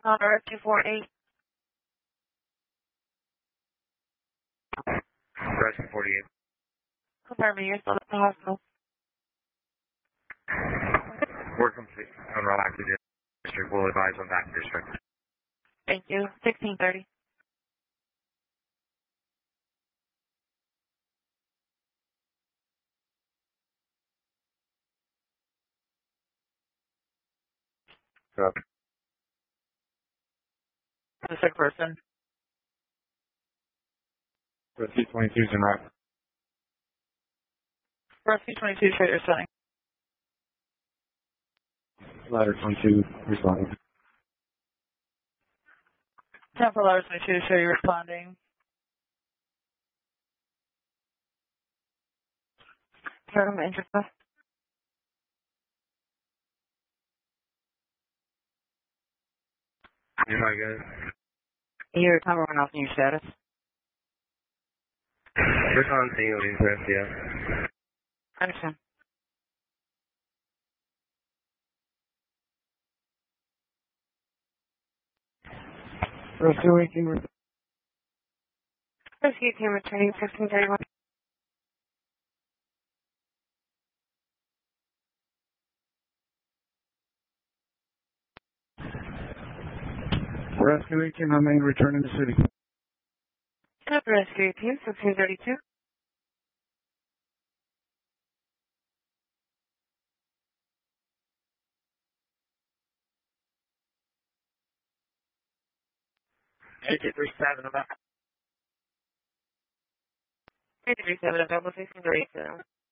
Honor 248. Rescue 48. Confirming you're still at the hospital. We're complete. On route back to the district. We'll advise on back to district. Thank you. 1630. Copy. The sick person. Rescue 22 is en route. Rescue 22, show your setting. Ladder 22 responding. Temple Ladder 22, show you responding. Program interest. You're not good. Your timer went off in your status. We're on scene with interest, yeah. I understand. Rescue 18. Rescue team returning 1531. Rescue 18 on main return in the city. Rescue team 1532. Digit 37 about. 837 available 1632.